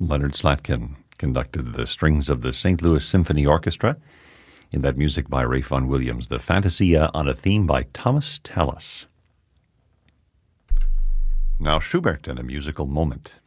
Leonard Slatkin conducted the strings of the St. Louis Symphony Orchestra in that music by Ralph Vaughan Williams, the Fantasia on a theme by Thomas Tallis. Now Schubert and a musical moment.